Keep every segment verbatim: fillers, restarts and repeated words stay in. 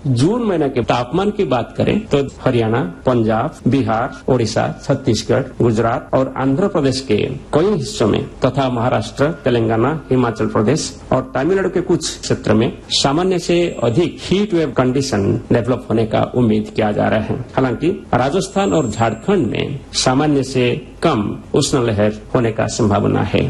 जून महीने के तापमान की बात करें तो हरियाणा, पंजाब, बिहार, ओडिशा, छत्तीसगढ़, गुजरात और आंध्र प्रदेश के कई हिस्सों में तथा महाराष्ट्र, तेलंगाना, हिमाचल प्रदेश और तमिलनाडु के कुछ क्षेत्र में सामान्य से अधिक हीट वेव कंडीशन डेवलप होने का उम्मीद किया जा रहा है। हालांकि राजस्थान और झारखंड में सामान्य से कम उष्ण लहर होने का संभावना है।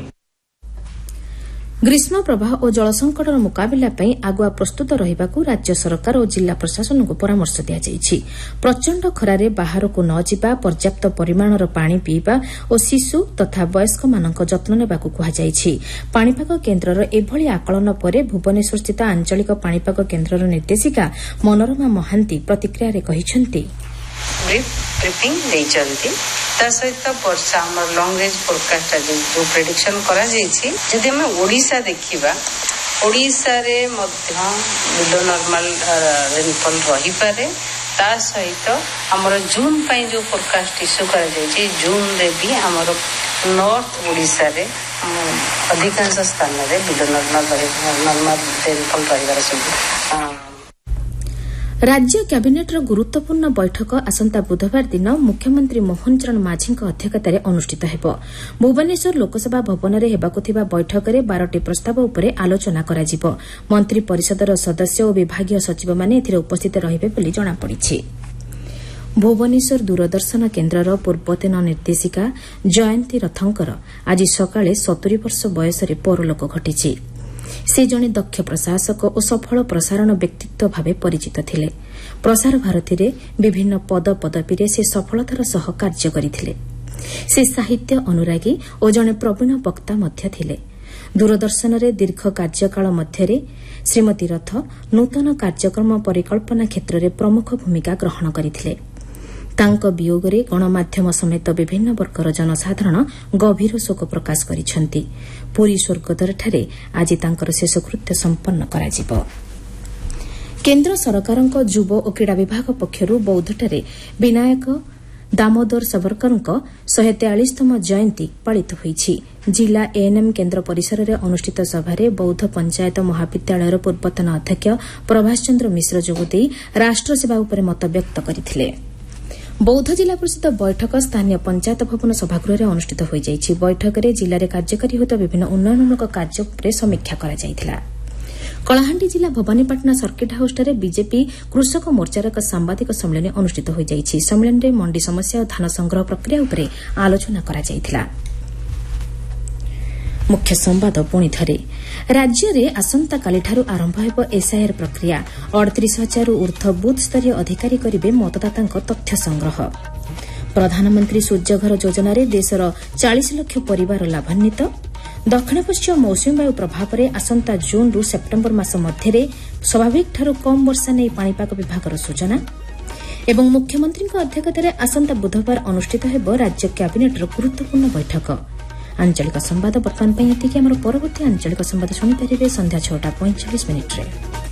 ग्रीष्म प्रवाह और जल संकटर मुकाबिला ପାଇଁ ଆଗୁଆ ପ୍ରସ୍ତୁତ ରହିବାକୁ ରାଜ୍ୟ ସରକାର ଓ ଜିଲ୍ଲା ପ୍ରଶାସନକୁ ପରାମର୍ଶ ଦିଆଯାଇଛି। ପ୍ରଚଣ୍ଡ ଖରାରେ ବାହାରକୁ ନ ଯିବା, ପର୍ଯ୍ୟାପ୍ତ ପରିମାଣର ପାଣି ପିଇବା ଓ ଶିଶୁ ତଥା ବୟସ୍କମାନଙ୍କ ଯତ୍ନ ନେବାକୁ କୁହାଯାଇଛି। ପାଣିପାଗ କେନ୍ଦ୍ରର ଏଭଳି ଆକଳନ ପରେ ଭୁବନେଶ୍ୱରସ୍ଥିତ ଆଞ୍ଚଳିକ ପାଣିପାଗ କେନ୍ଦ୍ରର ନିର୍ଦ୍ଦେଶିକା ମନୋରମା ମହାନ୍ତି ପ୍ରତିକ୍ରିୟାରେ କହିଛନ୍ତି, ପ୍ରିପିଂ ନେଇଛନ୍ତି ତା ସହିତ ବର୍ଷା ଆମର ଲଙ୍ଗ ରେଞ୍ଜ ଫୋରକାଷ୍ଟ ଯୋଉ ପ୍ରେଡିକ୍ସନ କରାଯାଇଛି, ଯଦି ଆମେ ଓଡ଼ିଶା ଦେଖିବା, ଓଡ଼ିଶାରେ ମଧ୍ୟ ବିଲୋ ନର୍ମାଲ ରେନଫଲ ରହିପାରେ। ତା ସହିତ ଆମର ଜୁନ୍ ପାଇଁ ଯୋଉ ଫୋରକାଷ୍ଟ ଇସ୍ୟୁ କରାଯାଇଛି, ଜୁନରେ ବି ଆମର ନର୍ଥ ଓଡ଼ିଶାରେ ଅଧିକାଂଶ ସ୍ଥାନରେ ବିଲୋ ନର୍ମାଲ ନର୍ମାଲ ରେନଫଲ ରହିବାର ସବୁ। ରାଜ୍ୟ କ୍ୟାବିନେଟ୍ର ଗୁରୁତ୍ୱପୂର୍ଣ୍ଣ ବୈଠକ ଆସନ୍ତା ବୁଧବାର ଦିନ ମୁଖ୍ୟମନ୍ତ୍ରୀ ମୋହନ ଚରଣ ମାଝୀଙ୍କ ଅଧ୍ୟକ୍ଷତାରେ ଅନୁଷ୍ଠିତ ହେବ। ଭୁବନେଶ୍ୱର ଲୋକସଭା ଭବନରେ ହେବାକୁ ଥିବା ବୈଠକରେ ବାରଟି ପ୍ରସ୍ତାବ ଉପରେ ଆଲୋଚନା କରାଯିବ। ମନ୍ତ୍ରୀ ପରିଷଦର ସଦସ୍ୟ ଓ ବିଭାଗୀୟ ସଚିବମାନେ ଏଥିରେ ଉପସ୍ଥିତ ରହିବେ ବୋଲି ଜଣାପଡ଼ିଛି। ଭୁବନେଶ୍ୱର ଦୂରଦର୍ଶନ କେନ୍ଦ୍ରର ପୂର୍ବତନ ନିର୍ଦ୍ଦେଶିକା ଜୟନ୍ତୀ ରଥଙ୍କର ଆଜି ସକାଳେ ସତୁରୀ ବର୍ଷ ବୟସରେ ପରଲୋକ ଘଟିଛି। ସେ ଜଣେ ଦକ୍ଷ ପ୍ରଶାସକ ଓ ସଫଳ ପ୍ରସାରଣ ବ୍ୟକ୍ତିତ୍ୱ ଭାବେ ପରିଚିତ ଥିଲେ। ପ୍ରସାର ଭାରତୀରେ ବିଭିନ୍ନ ପଦପଦବୀରେ ସେ ସଫଳତାର ସହ କାର୍ଯ୍ୟ କରିଥିଲେ। ସେ ସାହିତ୍ୟ ଅନୁରାଗୀ ଓ ଜଣେ ପ୍ରବୀଣ ବକ୍ତା ମଧ୍ୟ ଥିଲେ। ଦୂରଦର୍ଶନରେ ଦୀର୍ଘ କାର୍ଯ୍ୟକାଳ ମଧ୍ୟରେ ଶ୍ରୀମତୀ ରଥ ନୂତନ କାର୍ଯ୍ୟକ୍ରମ ପରିକଳ୍ପନା କ୍ଷେତ୍ରରେ ପ୍ରମୁଖ ଭୂମିକା ଗ୍ରହଣ କରିଥିଲେ। ତାଙ୍କ ବିୟୋଗରେ ଗଣମାଧ୍ୟମ ସମେତ ବିଭିନ୍ନ ବର୍ଗର ଜନସାଧାରଣ ଗଭୀର ଶୋକ ପ୍ରକାଶ କରିଛନ୍ତି। ପୁରୀ ସ୍ୱର୍ଗଦ୍ୱାରଠାରେ ଆଜି ତାଙ୍କର ଶେଷକୃତ୍ୟ ସମ୍ପନ୍ନ କରାଯିବ। କେନ୍ଦ୍ର ସରକାରଙ୍କ ଯୁବ ଓ କ୍ରୀଡ଼ା ବିଭାଗ ପକ୍ଷରୁ ବୌଦ୍ଧଠାରେ ବିନାୟକ ଦାମୋଦର ସବରକରଙ୍କ ଶହେ ତେୟାଳିଶତମ ଜୟନ୍ତୀ ପାଳିତ ହୋଇଛି। ଜିଲ୍ଲା ଏଏନ୍ଏମ୍ କେନ୍ଦ୍ର ପରିସରରେ ଅନୁଷ୍ଠିତ ସଭାରେ ବୌଦ୍ଧ ପଞ୍ଚାୟତ ମହାବିଦ୍ୟାଳୟର ପୂର୍ବତନ ଅଧ୍ୟକ୍ଷ ପ୍ରଭାଷ ଚନ୍ଦ୍ର ମିଶ୍ର ଯୋଗଦେଇ ରାଷ୍ଟ୍ରସେବା ଉପରେ ମତବ୍ୟକ୍ତ କରିଥିଲେ। ବୌଦ୍ଧ ଜିଲ୍ଲା ପରିଷଦ ବୈଠକ ସ୍ଥାନୀୟ ପଞ୍ଚାୟତ ଭବନ ସଭାଗୃହରେ ଅନୁଷ୍ଠିତ ହୋଇଯାଇଛି। ବୈଠକରେ ଜିଲ୍ଲାରେ କାର୍ଯ୍ୟକାରୀ ହେଉଥିବା ବିଭିନ୍ନ ଉନ୍ନୟନମୂଳକ କାର୍ଯ୍ୟ ଉପରେ ସମୀକ୍ଷା କରାଯାଇଥିଲା। କଳାହାଣ୍ଡି ଜିଲ୍ଲା ଭବାନୀପାଟଣା ସର୍କିଟ୍ ହାଉସ୍ଠାରେ ବିଜେପି କୃଷକ ମୋର୍ଚ୍ଚାର ଏକ ସାମ୍ବାଦିକ ସମ୍ମିଳନୀ ଅନୁଷ୍ଠିତ ହୋଇଯାଇଛି। ସମ୍ମିଳନୀରେ ମଣ୍ଡି ସମସ୍ୟା ଓ ଧାନ ସଂଗ୍ରହ ପ୍ରକ୍ରିୟା ଉପରେ ଆଲୋଚନା କରାଯାଇଥିଲା। ମୁଖ୍ୟ ସମ୍ବାଦ ପୁଣିଥରେ ରାଜ୍ୟରେ ଆସନ୍ତାକାଲିଠାରୁ ଆରମ୍ଭ ହେବ ଏସ୍ଆଇଆର୍ ପ୍ରକ୍ରିୟା। ଅଡ଼ତିରିଶ ହଜାରରୁ ଊର୍ଦ୍ଧ୍ୱ ବୁଥ୍ସ୍ତରୀୟ ଅଧିକାରୀ କରିବେ ମତଦାତାଙ୍କ ତଥ୍ୟ ସଂଗ୍ରହ। ପ୍ରଧାନମନ୍ତ୍ରୀ ସୂର୍ଯ୍ୟଘର ଯୋଜନାରେ ଦେଶର ଚାଳିଶ ଲକ୍ଷ ପରିବାର ଲାଭାନ୍ୱିତ। ଦକ୍ଷିଣ ପଶ୍ଚିମ ମୌସୁମୀ ବାୟୁ ପ୍ରଭାବରେ ଆସନ୍ତା ଜୁନ୍ରୁ ସେପ୍ଟେମ୍ବର ମାସ ମଧ୍ୟରେ ସ୍ୱାଭାବିକଠାରୁ କମ୍ ବର୍ଷା ନେଇ ପାଣିପାଗ ବିଭାଗର ସୂଚନା। ଏବଂ ମୁଖ୍ୟମନ୍ତ୍ରୀଙ୍କ ଅଧ୍ୟକ୍ଷତାରେ ଆସନ୍ତା ବୁଧବାର ଅନୁଷ୍ଠିତ ହେବ ରାଜ୍ୟ କ୍ୟାବିନେଟ୍ର ଗୁରୁତ୍ୱପୂର୍ଣ୍ଣ ବୈଠକ। ଆଞ୍ଚଳିକ ସମ୍ବାଦ ବର୍ତ୍ତମାନ ପାଇଁ ଏତିକି। ଆମର ପରବର୍ତ୍ତୀ ଆଞ୍ଚଳିକ ସମ୍ବାଦ ଶୁଣିପାରିବେ ସନ୍ଧ୍ୟା ଛଅଟା ପଇଁଚାଳିଶ ମିନିଟ୍ରେ।